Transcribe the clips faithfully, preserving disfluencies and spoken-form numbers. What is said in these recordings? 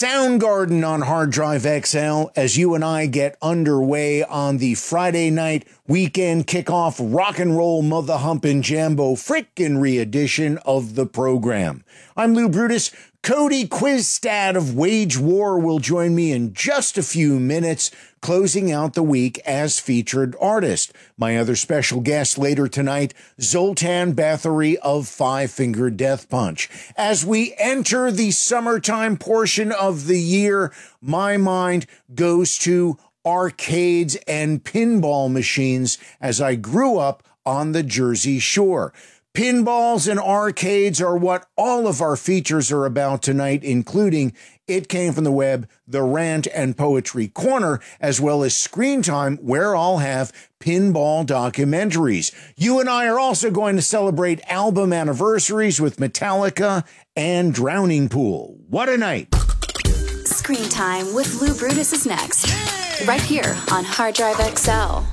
Soundgarden on Hard Drive X L as you and I get underway on the Friday night weekend kickoff rock and roll mother humping jambo frickin' re-edition of the program. I'm Lou Brutus. Cody Quizstad of Wage War will join me in just a few minutes, closing out the week as featured artist. My other special guest later tonight, Zoltan Bathory of Five Finger Death Punch. As we enter the summertime portion of the year, my mind goes to arcades and pinball machines as I grew up on the Jersey Shore. Pinballs and arcades are what all of our features are about tonight, including It Came From the Web, the Rant and Poetry Corner, as well as Screen Time, where I'll have pinball documentaries. You and I are also going to celebrate album anniversaries with Metallica and Drowning Pool. What a night. Screen Time with Lou Brutus is next, right here on Hard Drive X L.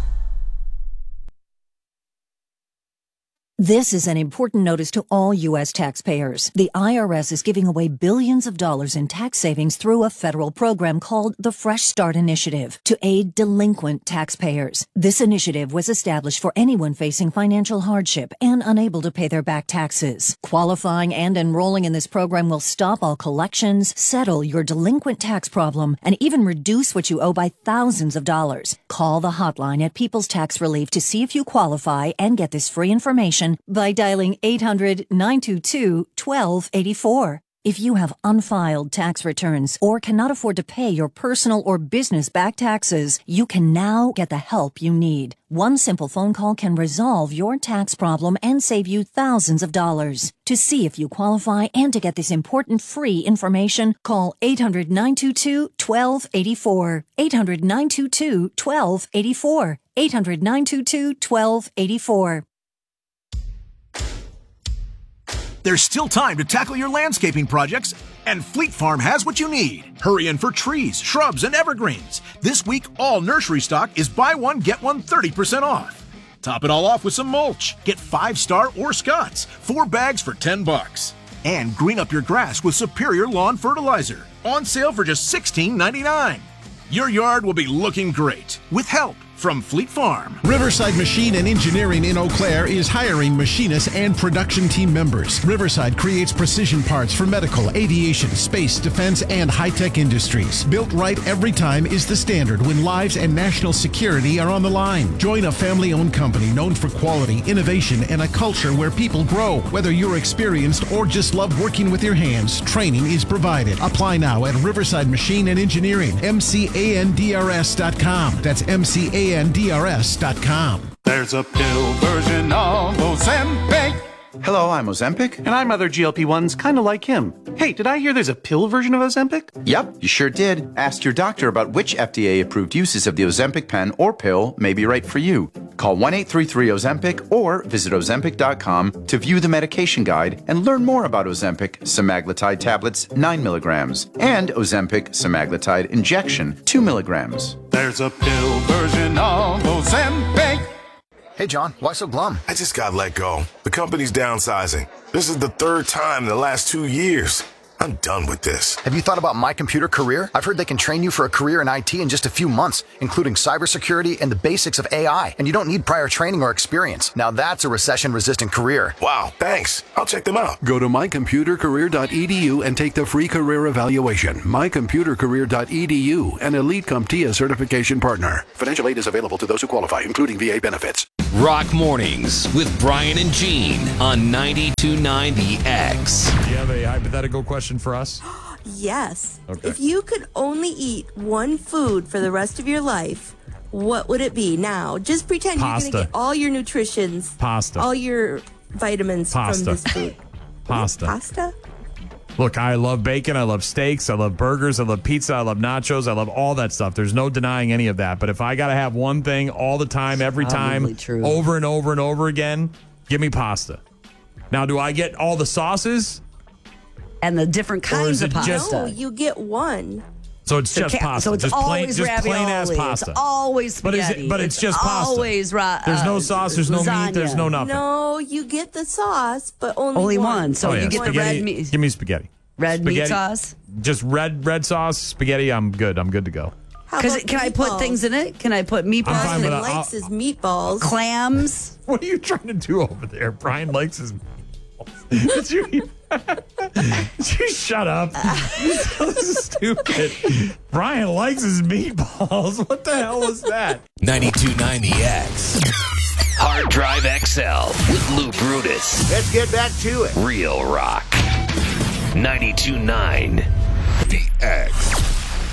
This is an important notice to all U S taxpayers. The I R S is giving away billions of dollars in tax savings through a federal program called the Fresh Start Initiative to aid delinquent taxpayers. This initiative was established for anyone facing financial hardship and unable to pay their back taxes. Qualifying and enrolling in this program will stop all collections, settle your delinquent tax problem, and even reduce what you owe by thousands of dollars. Call the hotline at People's Tax Relief to see if you qualify and get this free information by dialing eight hundred, nine two two, one two eight four. If you have unfiled tax returns or cannot afford to pay your personal or business back taxes, you can now get the help you need. One simple phone call can resolve your tax problem and save you thousands of dollars. To see if you qualify and to get this important free information, call eight hundred, nine two two, one two eight four. eight hundred, nine two two, one two eight four. eight hundred, nine two two, one two eight four. There's still time to tackle your landscaping projects, and Fleet Farm has what you need. Hurry in for trees, shrubs, and evergreens. This week, all nursery stock is buy one, get one thirty percent off. Top it all off with some mulch. Get Five Star or Scott's, four bags for ten bucks. And green up your grass with Superior Lawn Fertilizer, on sale for just sixteen ninety-nine. Your yard will be looking great with help from Fleet Farm. Riverside Machine and Engineering in Eau Claire is hiring machinists and production team members. Riverside creates precision parts for medical, aviation, space, defense, and high-tech industries. Built right every time is the standard when lives and national security are on the line. Join a family-owned company known for quality, innovation, and a culture where people grow. Whether you're experienced or just love working with your hands, training is provided. Apply now at Riverside Machine and Engineering, M C A N D R S dot com. That's M C A N D R S dot com. There's a pill version of Ozempic. Hello, I'm Ozempic. And I'm other G L P ones kind of like him. Hey, did I hear there's a pill version of Ozempic? Yep, you sure did. Ask your doctor about which F D A-approved uses of the Ozempic pen or pill may be right for you. Call one eight three three Ozempic or visit Ozempic dot com to view the medication guide and learn more about Ozempic semaglutide tablets nine milligrams and Ozempic semaglutide injection two milligrams. There's a pill version of Ozempic. Hey, John, why so glum? I just got let go. The company's downsizing. This is the third time in the last two years. I'm done with this. Have you thought about My Computer Career? I've heard they can train you for a career in I T in just a few months, including cybersecurity and the basics of A I. And you don't need prior training or experience. Now that's a recession-resistant career. Wow, thanks. I'll check them out. Go to my computer career dot e d u and take the free career evaluation. my computer career dot e d u, an Elite CompTIA certification partner. Financial aid is available to those who qualify, including V A benefits. Rock Mornings with Brian and Gene on ninety-two point nine The X. Do you have a hypothetical question for us? Yes. Okay. If you could only eat one food for the rest of your life, what would it be? Now, just pretend Pasta. you're going to get all your nutritions, Pasta. all your vitamins Pasta. from this food. Pasta. Pasta? Look, I love bacon. I love steaks. I love burgers. I love pizza. I love nachos. I love all that stuff. There's no denying any of that. But if I got to have one thing all the time, every time, true. over and over and over again, give me pasta. Now, do I get all the sauces? And the different Or is kinds of it pasta. just- No, you get one. So it's So just ca- pasta. So it's just always plain, just plain ass ravioli. pasta. It's always But is spaghetti. it- but it's just pasta. Always ra- There's no uh, sauce, there's no meat, there's lasagna. no nothing. No, you get the sauce, but only, Only one. one. So Oh, you yeah, get the spaghetti. red meat. Give me spaghetti. Red spaghetti, meat sauce? Just red red sauce, spaghetti, I'm good. I'm good to go. Because can I put things in it? Can I put meatballs? I'm fine with He that. likes his meatballs. Clams? What are you trying to do over there? Brian likes his meatballs. Did you, did you shut up? You're so stupid. Brian likes his meatballs. What the hell was that? ninety-two point nine The X. Hard Drive X L with Lou Brutus. Let's get back to it. Real Rock. ninety-two point nine The X.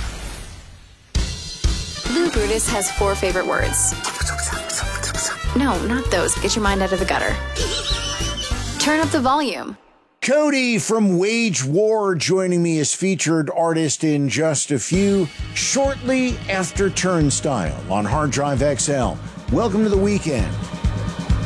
Lou Brutus has four favorite words. No, not those. Get your mind out of the gutter. Turn up the volume. Cody from Wage War joining me as featured artist in just a few, shortly after Turnstile on Hard Drive X L. Welcome to the weekend.